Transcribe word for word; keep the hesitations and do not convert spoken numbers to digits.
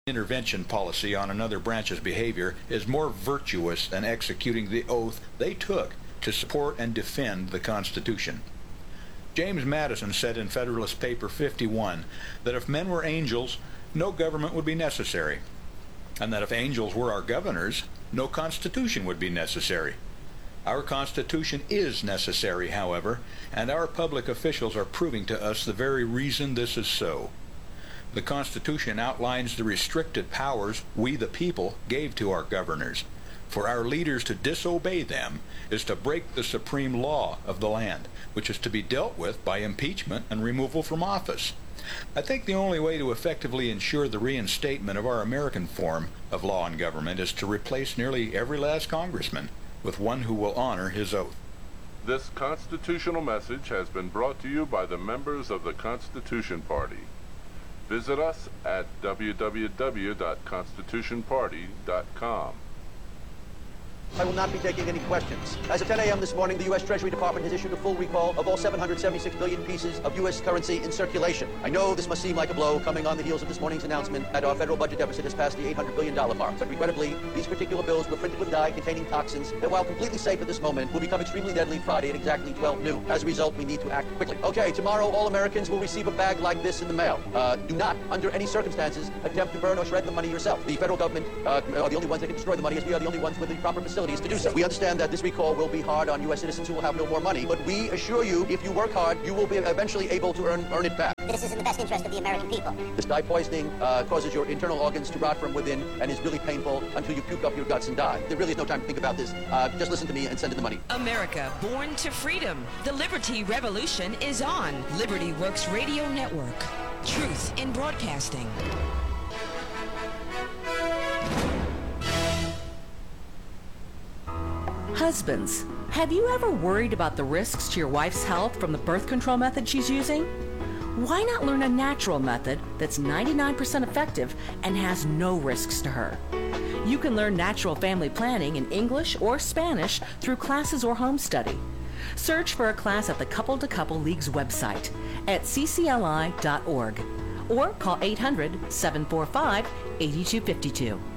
intervention policy on another branch's behavior is more virtuous than executing the oath they took to support and defend the Constitution. James Madison said in Federalist Paper fifty-one that if men were angels, no government would be necessary, and that if angels were our governors, no Constitution would be necessary. Our Constitution is necessary, however, and our public officials are proving to us the very reason this is so. The Constitution outlines the restricted powers we the people gave to our governors. For our leaders to disobey them is to break the supreme law of the land, which is to be dealt with by impeachment and removal from office. I think the only way to effectively ensure the reinstatement of our American form of law and government is to replace nearly every last congressman with one who will honor his oath. This constitutional message has been brought to you by the members of the Constitution Party. Visit us at w w w dot constitution party dot com. I will not be taking any questions. As of ten a m this morning, the U S Treasury Department has issued a full recall of all seven hundred seventy-six billion pieces of U S currency in circulation. I know this must seem like a blow coming on the heels of this morning's announcement that our federal budget deficit has passed the eight hundred billion dollars mark. But regrettably, these particular bills were printed with dye containing toxins that, while completely safe at this moment, will become extremely deadly Friday at exactly twelve noon. As a result, we need to act quickly. Okay, tomorrow all Americans will receive a bag like this in the mail. Uh, do not, under any circumstances, attempt to burn or shred the money yourself. The federal government uh, are the only ones that can destroy the money, as we are the only ones with the proper facilities to do so. We understand that this recall will be hard on U S citizens who will have no more money, but we assure you, if you work hard, you will be eventually able to earn, earn it back. This is in the best interest of the American people. This dye poisoning uh, causes your internal organs to rot from within and is really painful until you puke up your guts and die. There really is no time to think about this. Uh, just listen to me and send in the money. America, born to freedom. The Liberty Revolution is on Liberty Works Radio Network. Truth in broadcasting. Husbands, have you ever worried about the risks to your wife's health from the birth control method she's using? Why not learn a natural method that's ninety-nine percent effective and has no risks to her? You can learn natural family planning in English or Spanish through classes or home study. Search for a class at the Couple to Couple League's website at c c l i dot org or call eight hundred, seven four five, eight two five two.